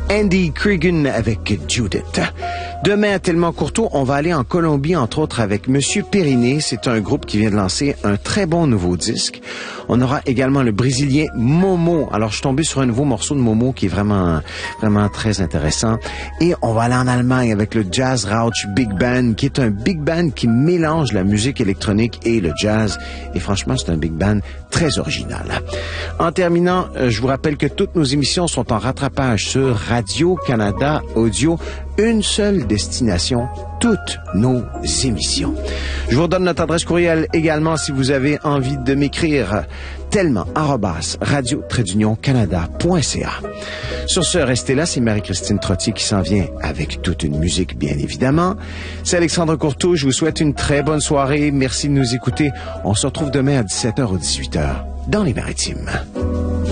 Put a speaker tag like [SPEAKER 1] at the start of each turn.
[SPEAKER 1] Andy Cregan avec Judith. Demain, à Tellement Courteau, on va aller en Colombie, entre autres, avec Monsieur Périnée. C'est un groupe qui vient de lancer un très bon nouveau disque. On aura également le Brésilien Momo. Alors, je suis tombé sur un nouveau morceau de Momo qui est vraiment très intéressant. Et on va aller en Allemagne avec le Jazz Rauch Big Band, qui est un big band qui mélange la musique électronique et le jazz. Et franchement, c'est un big band très original. En terminant, je vous rappelle que toutes nos émissions sont en rattrapage sur Radio-Canada Audio. Une seule destination, toutes nos émissions. Je vous redonne notre adresse courriel également si vous avez envie de m'écrire. tellement@radio-canada.ca. Sur ce, restez là, c'est Marie-Christine Trottier qui s'en vient avec toute une musique, bien évidemment. C'est Alexandre Courteau, je vous souhaite une très bonne soirée. Merci de nous écouter. On se retrouve demain à 17h ou 18h dans les Maritimes.